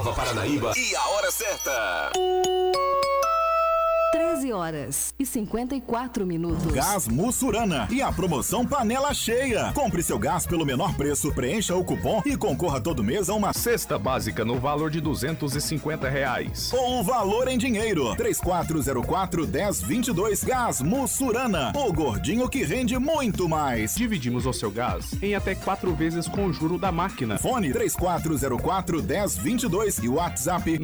Nova Paranaíba e a hora certa. 13h54. Gás Mussurana e a promoção Panela Cheia. Compre seu gás pelo menor preço, preencha o cupom e concorra todo mês a uma cesta básica no valor de R$250. Ou o valor em dinheiro. 3404-1022. Gás Mussurana. O gordinho que rende muito mais. Dividimos o seu gás em até 4 vezes com o juro da máquina. Fone 3404-1022 e WhatsApp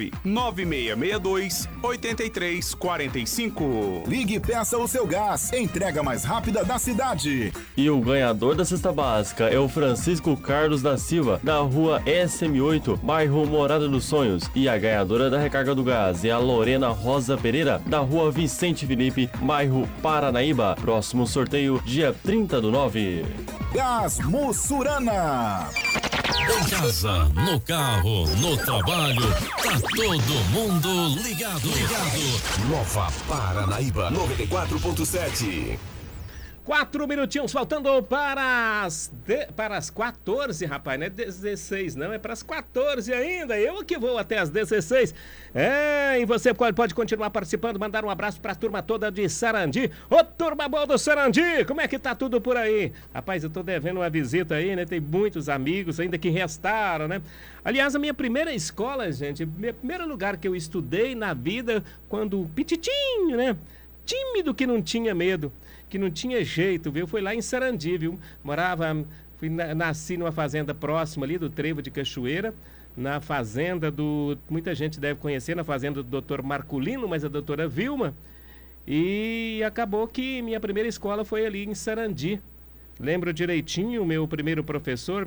99662-8345. Ligue e peça o seu gás. Entrega mais rápida da cidade. E o ganhador da cesta básica é o Francisco Carlos da Silva, da rua SM8, bairro Morada dos Sonhos. E a ganhadora da recarga do gás é a Lorena Rosa Pereira, da rua Vicente Felipe, bairro Paranaíba. Próximo sorteio, dia 30/9. Gás Mussurana. Em casa, no carro, no trabalho, tá todo mundo ligado. Nova Paranaíba 94.7. 4 minutinhos faltando para as 14, rapaz, não é 16 não, é para as 14 ainda, eu que vou até as 16. E você pode continuar participando, mandar um abraço para a turma toda de Sarandi. Ô, turma boa do Sarandi, como é que tá tudo por aí? Rapaz, eu tô devendo uma visita aí, né, tem muitos amigos ainda que restaram, né? Aliás, a minha primeira escola, gente, meu primeiro lugar que eu estudei na vida, quando pititinho, né, tímido, que não tinha medo, que não tinha jeito, viu? Foi lá em Sarandi, viu? Nasci numa fazenda próxima ali do Trevo de Cachoeira, na fazenda muita gente deve conhecer, na fazenda do Dr. Marculino, mas a doutora Vilma. E acabou que minha primeira escola foi ali em Sarandi. Lembro direitinho, meu primeiro professor,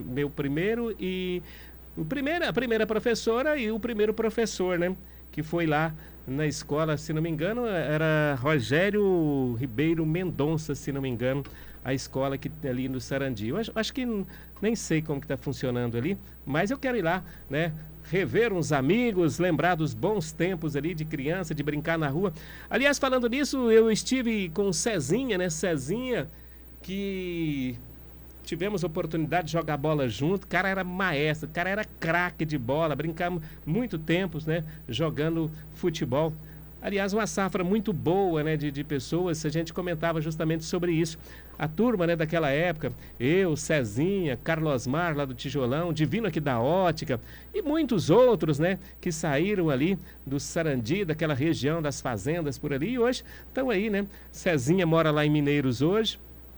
a primeira professora e o primeiro professor, né? Que foi lá na escola, se não me engano, era Rogério Ribeiro Mendonça, se não me engano, a escola que ali no Sarandi. Eu acho que nem sei como que está funcionando ali, mas eu quero ir lá, né? Rever uns amigos, lembrar dos bons tempos ali de criança, de brincar na rua. Aliás, falando nisso, eu estive com o Cezinha, né? Cezinha, que tivemos a oportunidade de jogar bola junto. O cara era maestro, o cara era craque de bola, brincamos muito tempos, né, jogando futebol. Aliás, uma safra muito boa, né, de pessoas. A gente comentava justamente sobre isso. A turma, né, daquela época, eu, Cezinha, Carlos Mar, lá do Tijolão, Divino aqui da Ótica, e muitos outros, né, que saíram ali do Sarandi, daquela região das fazendas por ali, e hoje estão aí, né. Cezinha mora lá em Mineiros hoje.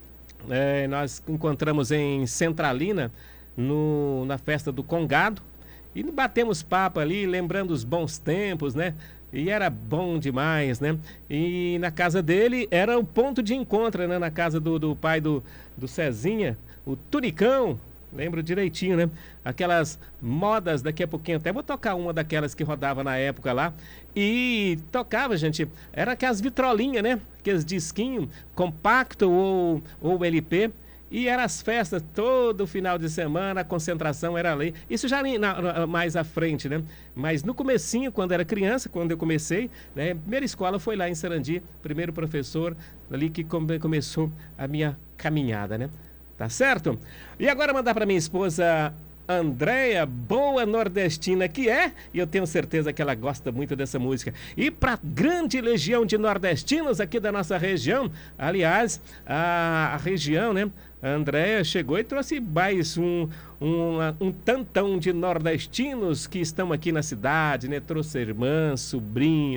Nós encontramos em Centralina, na festa do Congado, e batemos papo ali, lembrando os bons tempos, né? E era bom demais, né? E na casa dele era o ponto de encontro, né? Na casa do pai do Cezinha, o Tunicão. Lembro direitinho, né? Aquelas modas, daqui a pouquinho até vou tocar uma daquelas que rodava na época lá. E tocava, gente, era aquelas vitrolinhas, né? Aqueles disquinhos, compacto ou LP. E eram as festas todo final de semana, a concentração era ali. Isso já mais à frente, né? Mas no comecinho, quando era criança, quando eu comecei, né? A primeira escola foi lá em Sarandi, primeiro professor ali que começou a minha caminhada, né? Tá certo? E agora mandar para minha esposa Andréia, boa nordestina que é, e eu tenho certeza que ela gosta muito dessa música. E para grande legião de nordestinos aqui da nossa região, aliás, a região, né? A Andréia chegou e trouxe mais um tantão de nordestinos que estão aqui na cidade, né? Trouxe irmã, sobrinho,